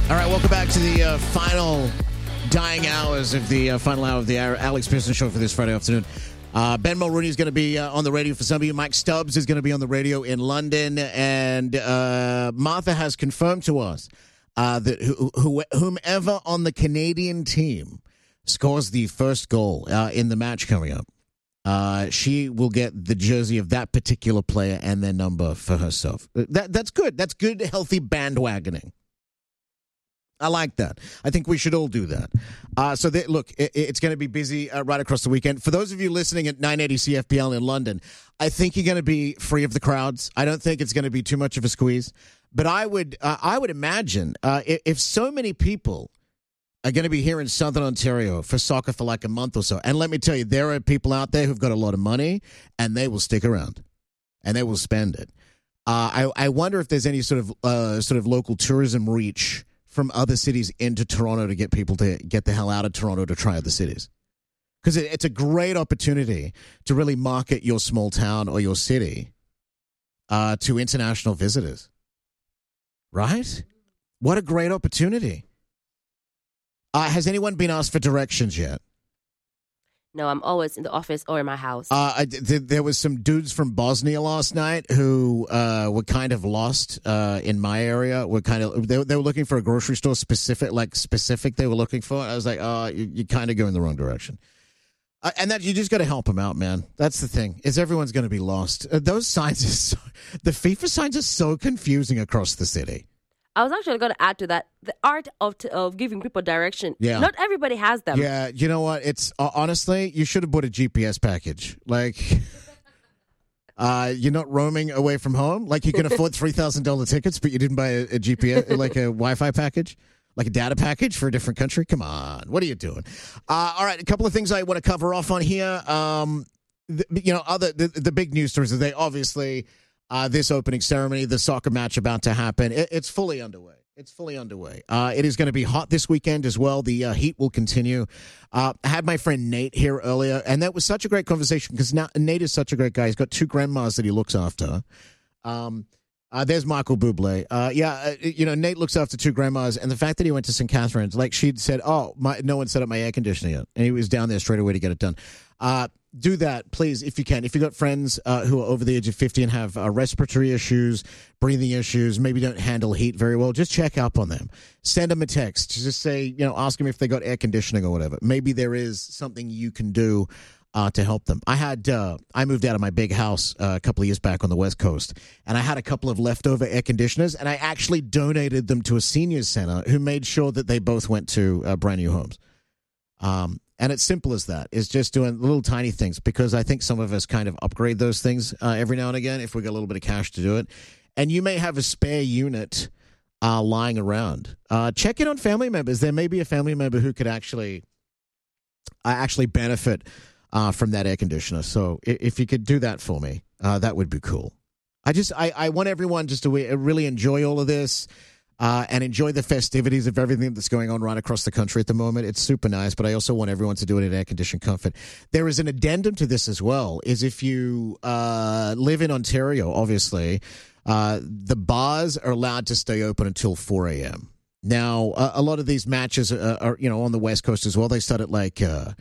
All right, welcome back to the final dying hours of the final hour of the Alex Pearson Show for this Friday afternoon. Ben Mulrooney is going to be on the radio for some of you. Mike Stubbs is going to be on the radio in London. And Martha has confirmed to us that whomever on the Canadian team scores the first goal in the match coming up, she will get the jersey of that particular player and their number for herself. That's good. That's good, healthy bandwagoning. I like that. I think we should all do that. Look, it's going to be busy right across the weekend. For those of you listening at 980 CFPL in London, I think you're going to be free of the crowds. I don't think it's going to be too much of a squeeze. But I would imagine if so many people are going to be here in Southern Ontario for soccer for like a month or so, and let me tell you, there are people out there who've got a lot of money, and they will stick around, and they will spend it. I wonder if there's any sort of local tourism reach from other cities into Toronto to get people to get the hell out of Toronto to try other cities. Because it's a great opportunity to really market your small town or your city to international visitors. Right? What a great opportunity. Has anyone been asked for directions yet? No, I'm always in the office or in my house. There was some dudes from Bosnia last night who were kind of lost in my area. They were looking for a grocery store specific they were looking for. I was like, you kind of go in the wrong direction. And that you just got to help them out, man. That's the thing, is everyone's going to be lost. Those signs the FIFA signs are so confusing across the city. I was actually going to add to that, the art of giving people direction. Yeah. Not everybody has them. Yeah, you know what? It's honestly, you should have bought a GPS package. Like, you're not roaming away from home. Like, you can afford $3,000 tickets, but you didn't buy a GPS, like a Wi-Fi package, like a data package for a different country. Come on, what are you doing? All right, a couple of things I want to cover off on here. The big news stories today, obviously. This opening ceremony, the soccer match about to happen. It's fully underway. It is going to be hot this weekend as well. The heat will continue. I had my friend Nate here earlier, and that was such a great conversation because now Nate is such a great guy. He's got two grandmas that he looks after. There's Michael Bublé. Nate looks after two grandmas, and the fact that he went to St. Catharines, like she'd said, no one set up my air conditioning yet, and he was down there straight away to get it done. Do that, please, if you can. If you've got friends who are over the age of 50 and have respiratory issues, breathing issues, maybe don't handle heat very well, just check up on them. Send them a text. Just say, ask them if they got air conditioning or whatever. Maybe there is something you can do to help them. I moved out of my big house a couple of years back on the West Coast, and I had a couple of leftover air conditioners, and I actually donated them to a seniors center who made sure that they both went to brand new homes. And it's simple as that. It's just doing little tiny things because I think some of us kind of upgrade those things every now and again if we got a little bit of cash to do it. And you may have a spare unit lying around. Check in on family members. There may be a family member who could actually benefit from that air conditioner. So if you could do that for me, that would be cool. I want everyone just to really enjoy all of this. And enjoy the festivities of everything that's going on right across the country at the moment. It's super nice, but I also want everyone to do it in air-conditioned comfort. There is an addendum to this as well, is if you live in Ontario, obviously, the bars are allowed to stay open until 4 a.m. Now, a lot of these matches are on the West Coast as well. They start at like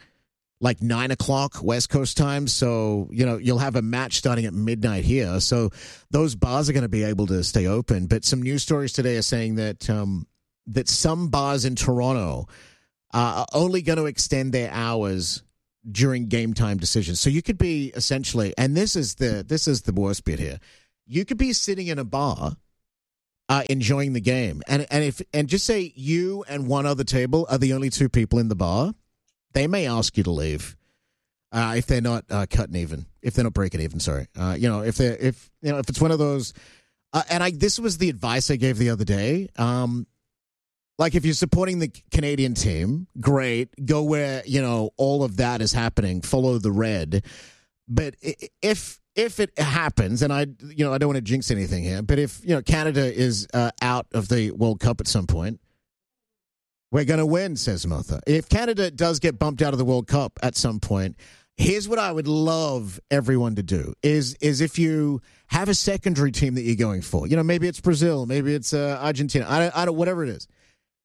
9 o'clock West Coast time. So, you'll have a match starting at midnight here. So those bars are going to be able to stay open. But some news stories today are saying that some bars in Toronto are only going to extend their hours during game time decisions. So you could be essentially, and this is the worst bit here. You could be sitting in a bar enjoying the game. And just say you and one other table are the only two people in the bar. They may ask you to leave if they're not cutting even, if they're not breaking even. Sorry, if it's one of those. This was the advice I gave the other day. Like if you're supporting the Canadian team, great, go where all of that is happening. Follow the red. But if it happens, and I don't want to jinx anything here, but if Canada is out of the World Cup at some point. We're going to win, says Martha. If Canada does get bumped out of the World Cup at some point, here's what I would love everyone to do is if you have a secondary team that you're going for, maybe it's Brazil, maybe it's Argentina, I don't, whatever it is.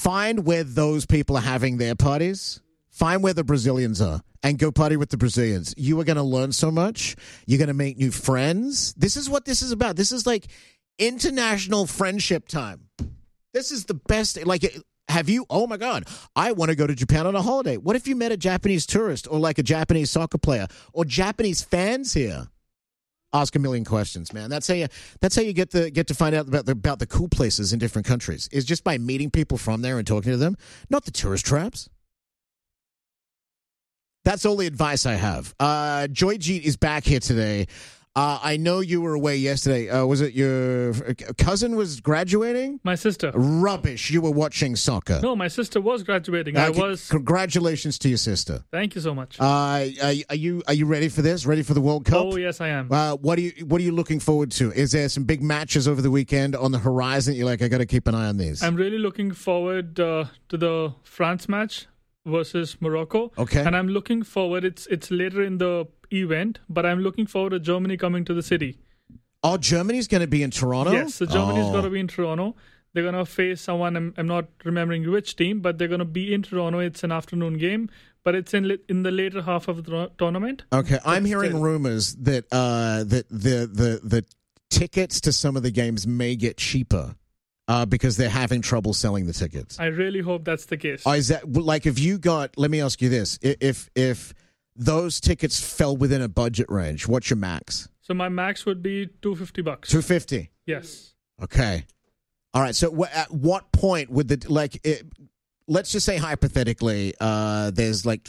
find where those people are having their parties. Find where the Brazilians are and go party with the Brazilians. You are going to learn so much. You're going to make new friends. This is what this is about. This is like international friendship time. This is the best. Like, have you, oh my God, I want to go to Japan on a holiday. What if you met a Japanese tourist or like a Japanese soccer player or Japanese fans here? Ask a million questions, man. That's how you get to find out about the cool places in different countries, is just by meeting people from there and talking to them, not the tourist traps. That's all the advice I have. Joyjeet is back here today. I know you were away yesterday. Was it your cousin was graduating? My sister. Rubbish. You were watching soccer. No, my sister was graduating. Congratulations to your sister. Thank you so much. Are you ready for this? Ready for the World Cup? Oh, yes, I am. What are you looking forward to? Is there some big matches over the weekend on the horizon? You're like, I got to keep an eye on these. I'm really looking forward to the France match versus Morocco. Okay. And I'm looking forward. It's later in the event, but I'm looking forward to Germany coming to the city. Oh, Germany's going to be in Toronto? Yes, so Germany's going to be in Toronto. They're going to face someone, I'm not remembering which team, but they're going to be in Toronto. It's an afternoon game, but it's in the later half of the tournament. Okay, I'm hearing rumors that that the tickets to some of the games may get cheaper. Because they're having trouble selling the tickets. I really hope that's the case. Is that like if you got? Let me ask you this: if those tickets fell within a budget range, what's your max? So my max would be $250. $250. Yes. Okay. All right. So at what point would let's just say hypothetically, there's like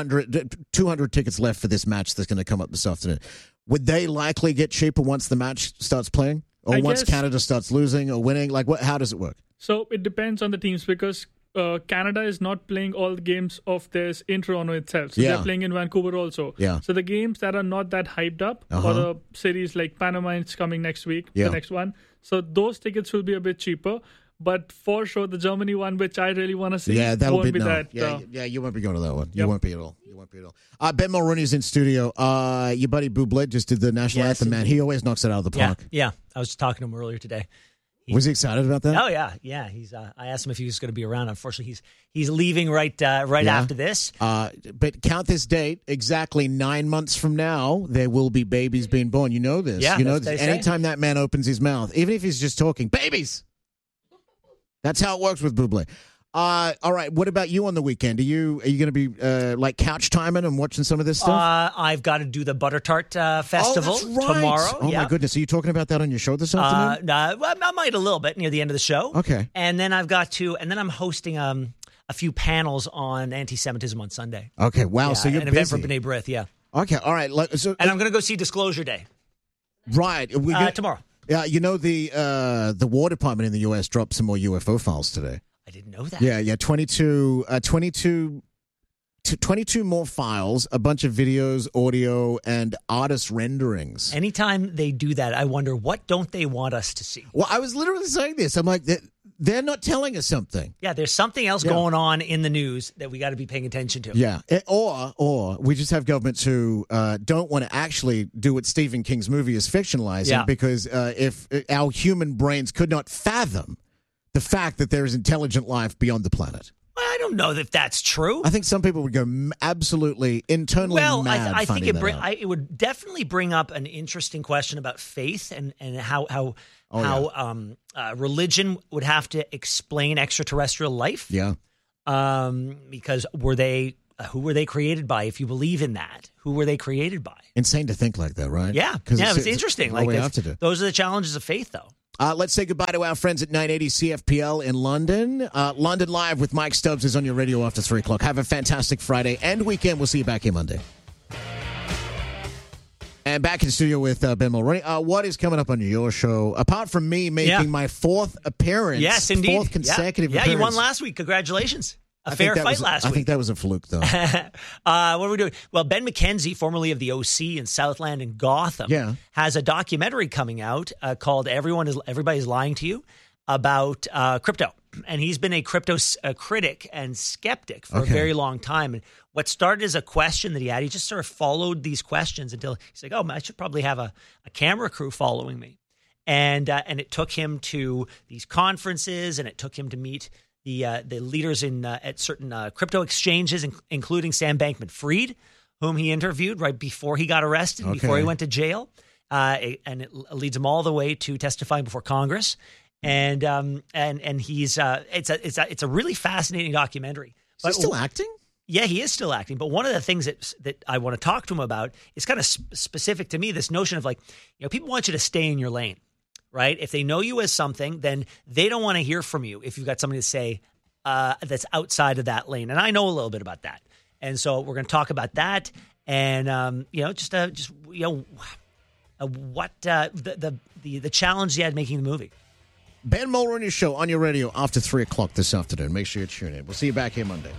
200 tickets left for this match that's going to come up this afternoon. Would they likely get cheaper once the match starts playing? Or once Canada starts losing or winning? Like, how does it work? So it depends on the teams because Canada is not playing all the games of theirs in Toronto itself. So they're playing in Vancouver also. Yeah. So the games that are not that hyped up, or the series like Panama is coming next week, the next one. So those tickets will be a bit cheaper. But for sure, the Germany one, which I really want to see, won't be that. You won't be going to that one. You won't be at all. You won't be at all. Ben Mulrooney's in studio. Your buddy Bublé just did the national anthem, man. He always knocks it out of the park. Yeah. I was talking to him earlier today. Was he excited about that? Oh yeah. He's. I asked him if he was going to be around. Unfortunately, he's leaving right after this. But count this date exactly 9 months from now. There will be babies being born. You know this. Yeah, you know this. Anytime that man opens his mouth, even if he's just talking, babies. That's how it works with Bublé. All right. What about you on the weekend? Are you going to be like couch timing and watching some of this stuff? I've got to do the Butter Tart Festival tomorrow. Oh my goodness! Are you talking about that on your show this afternoon? Well, I might a little bit near the end of the show. Okay. And then I'm hosting a few panels on anti-Semitism on Sunday. Okay. Wow. Yeah, so you're an busy. event for B'nai B'rith. Yeah. Okay. All right. And I'm going to go see Disclosure Day. Right. Tomorrow. Yeah, you know the War Department in the U.S. dropped some more UFO files today. I didn't know that. Yeah, 22 more files, a bunch of videos, audio, and artist renderings. Anytime they do that, I wonder, what don't they want us to see? Well, I was literally saying this. I'm like, they're not telling us something. Yeah, there's something else going on in the news that we got to be paying attention to. Yeah, or we just have governments who don't want to actually do what Stephen King's movie is fictionalizing because if our human brains could not fathom the fact that there is intelligent life beyond the planet. Well, I don't know if that's true. I think some people would go absolutely internally mad. I think it would definitely bring up an interesting question about faith and how religion would have to explain extraterrestrial life. Yeah. Because who were they created by? If you believe in that, who were they created by? Insane to think like that, right? Yeah. It's interesting. Those are the challenges of faith, though. Let's say goodbye to our friends at 980 CFPL in London. London Live with Mike Stubbs is on your radio after 3 o'clock. Have a fantastic Friday and weekend. We'll see you back here Monday. And back in the studio with Ben Mulroney. What is coming up on your show? Apart from me making my fourth appearance. Yes, indeed. Fourth consecutive appearance. Yeah, you won last week. Congratulations. A fair fight last week. I think that was a fluke, though. What are we doing? Well, Ben McKenzie, formerly of the OC in Southland and Gotham, has a documentary coming out called Everybody's Lying to You about crypto. And he's been a crypto critic and skeptic for a very long time. And what started as a question that he had, he just sort of followed these questions until he's like, I should probably have a camera crew following me. And it took him to these conferences, and it took him to meet the leaders at certain crypto exchanges, including Sam Bankman-Fried, whom he interviewed right before he got arrested, before he went to jail, and it leads him all the way to testifying before Congress. And he's it's a really fascinating documentary. Is he still acting? Yeah, he is still acting. But one of the things that I want to talk to him about is kind of specific to me. This notion of people want you to stay in your lane, right? If they know you as something, then they don't want to hear from you if you've got something to say that's outside of that lane. And I know a little bit about that. And so we're going to talk about that, and what the challenge he had making the movie. Ben Mulroney Show on your radio after 3 o'clock this afternoon. Make sure you tune in. We'll see you back here Monday.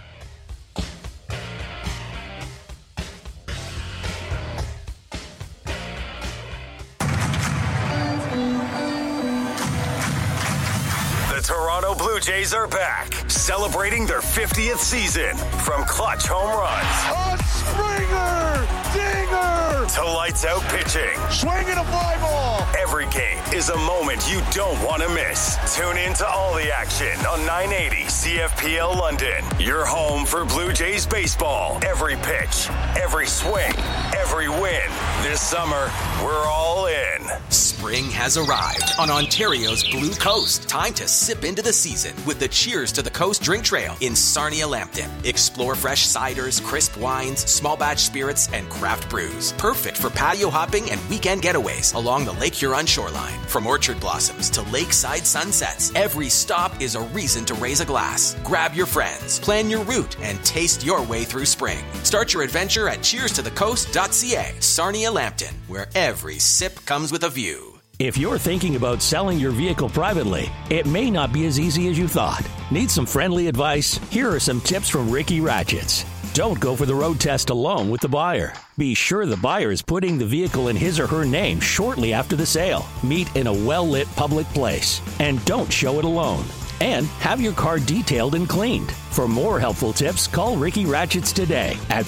Toronto Blue Jays are back, celebrating their 50th season. From clutch home runs, a Springer dinger, to lights out pitching, swinging a fly ball. Every game is a moment you don't want to miss. Tune in to all the action on 980 CFPL London. Your home for Blue Jays baseball. Every pitch, every swing, every win. This summer, we're all in. Spring has arrived on Ontario's Blue Coast. Time to sip into the season with the Cheers to the Coast drink trail in Sarnia Lambton. Explore fresh ciders, crisp wines, small batch spirits, and craft brews. Perfect for patio hopping and weekend getaways along the Lake Huron shoreline. From orchard blossoms to lakeside sunsets, every stop is a reason to raise a glass. Grab your friends, plan your route, and taste your way through spring. Start your adventure at cheerstothecoast.ca. Sarnia Lambton, where every sip comes with a view. If you're thinking about selling your vehicle privately, it may not be as easy as you thought. Need some friendly advice? Here are some tips from Ricky Ratchets. Don't go for the road test alone with the buyer. Be sure the buyer is putting the vehicle in his or her name shortly after the sale. Meet in a well-lit public place. And don't show it alone. And have your car detailed and cleaned. For more helpful tips, call Ricky Ratchets today at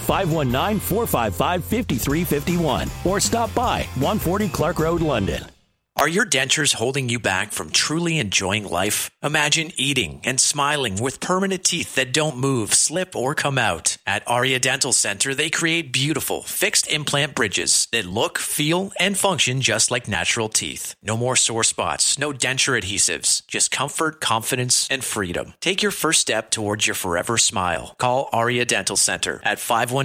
519-455-5351 or stop by 140 Clark Road, London. Are your dentures holding you back from truly enjoying life? Imagine eating and smiling with permanent teeth that don't move, slip, or come out. At Aria Dental Center, they create beautiful, fixed implant bridges that look, feel, and function just like natural teeth. No more sore spots, no denture adhesives, just comfort, confidence, and freedom. Take your first step towards your forever smile. Call Aria Dental Center at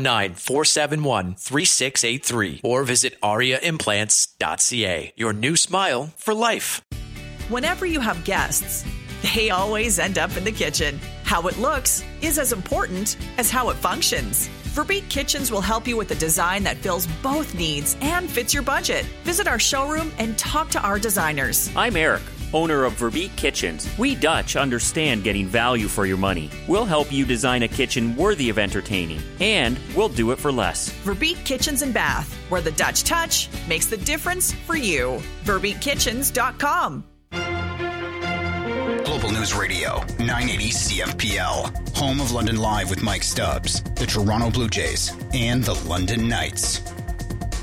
519-471-3683 or visit ariaimplants.ca. Your new smile for life. Whenever you have guests, they always end up in the kitchen. How it looks is as important as how it functions. Verbeek Kitchens will help you with a design that fills both needs and fits your budget. Visit our showroom and talk to our designers. I'm Eric, owner of Verbeek Kitchens. We Dutch understand getting value for your money. We'll help you design a kitchen worthy of entertaining, and we'll do it for less. Verbeek Kitchens and Bath, where the Dutch touch makes the difference for you. VerbeekKitchens.com. Global News Radio, 980 CFPL. Home of London Live with Mike Stubbs, the Toronto Blue Jays, and the London Knights.